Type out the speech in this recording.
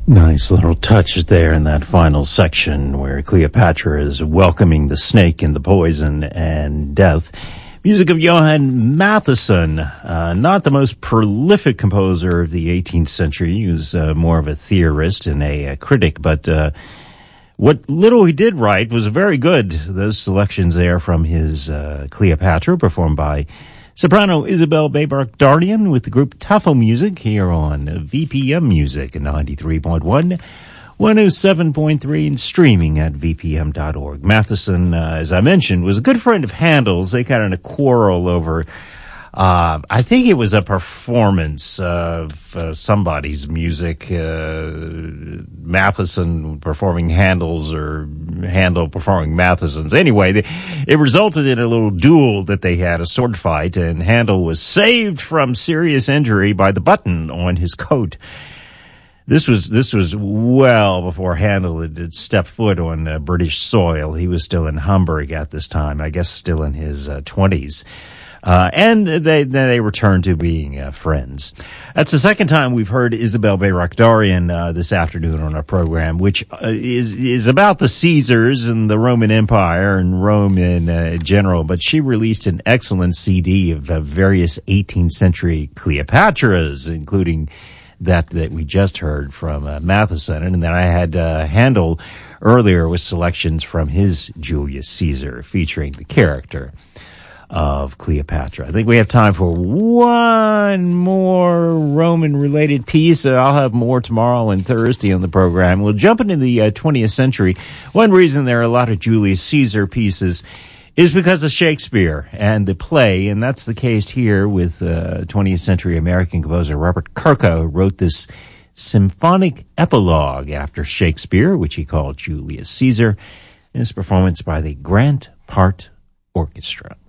Nice little touch there in that final section where Cleopatra is welcoming the snake and the poison and death. Music of Johann Mattheson, not the most prolific composer of the 18th century. He was more of a theorist and a critic, but what little he did write was very good. Those selections there from his Cleopatra, performed by soprano Isabel Barak-Dardian with the group Tafo Music here on VPM Music at 93.1, 107.3, and streaming at vpm.org. Matheson, as I mentioned, was a good friend of Handel's. They got in a quarrel over, I think it was a performance of somebody's music, Matheson performing Handel's or Handel performing Matheson's. Anyway, it resulted in a little duel that they had, a sword fight, and Handel was saved from serious injury by the button on his coat. This was well before Handel had stepped foot on British soil. He was still in Hamburg at this time, I guess still in his 20s. And they returned to being friends. That's the second time we've heard Isabel Barak-Dardian this afternoon on our program, which is about the Caesars and the Roman Empire and Rome in general. But she released an excellent CD of various 18th century Cleopatras, including that we just heard from Matheson. And then I had Handel earlier with selections from his Julius Caesar featuring the character of Cleopatra. I think we have time for one more Roman-related piece. I'll have more tomorrow and Thursday on the program. We'll jump into the 20th century. One reason there are a lot of Julius Caesar pieces is because of Shakespeare and the play, and that's the case here with 20th century American composer Robert Kirko, who wrote this symphonic epilogue after Shakespeare, which he called Julius Caesar, and it's performance by the Grant Part Orchestra.